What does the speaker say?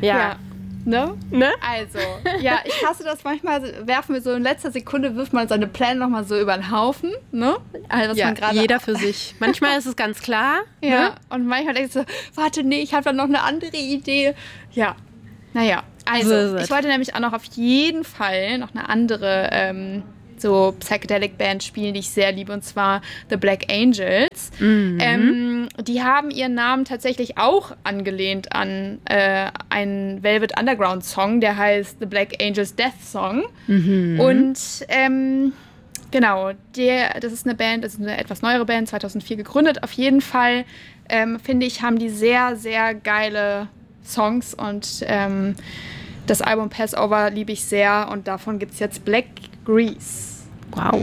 Ja. Ne? Also, ja, ich hasse das manchmal, werfen wir so in letzter Sekunde, wirft man seine Pläne nochmal so über den Haufen, ne? Also, was man gerade jeder für sich. Manchmal ist es ganz klar. Ja, Ne? und manchmal denkst du, warte, nee, ich habe da noch eine andere Idee. Ja, naja, also, ich wollte nämlich auch noch auf jeden Fall noch eine andere so Psychedelic Band spielen, die ich sehr liebe, und zwar The Black Angels. Die haben ihren Namen tatsächlich auch angelehnt an einen Velvet Underground Song, der heißt The Black Angels Death Song. Und genau, das ist eine Band, das ist eine etwas neuere Band, 2004 gegründet. Auf jeden Fall, finde ich, haben die sehr, sehr geile Songs, und das Album Passover liebe ich sehr, und davon gibt es jetzt Black Grease. Wow.